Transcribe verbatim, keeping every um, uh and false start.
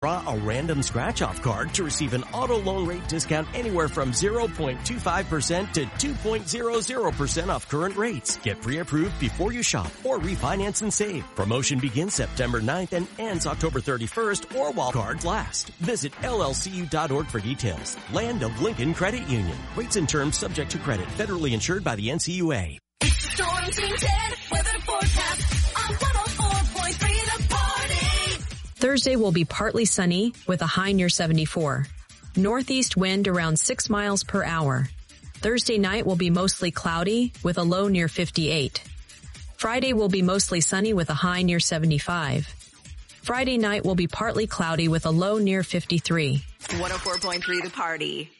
Draw a random scratch-off card to receive an auto loan rate discount anywhere from zero point two five percent to two point zero zero percent off current rates. Get pre-approved before you shop or refinance and save. Promotion begins September ninth and ends October thirty-first or while cards last. Visit L L C U dot org for details. Land of Lincoln Credit Union. Rates and terms subject to credit. Federally insured by the N C U A. It's Storm Team ten weather forecast on one oh four point three The Party. Thursday will be partly sunny with a high near seventy-four. Northeast wind around six miles per hour. Thursday night will be mostly cloudy with a low near fifty-eight. Friday will be mostly sunny with a high near seventy-five. Friday night will be partly cloudy with a low near fifty-three. one oh four point three The Party.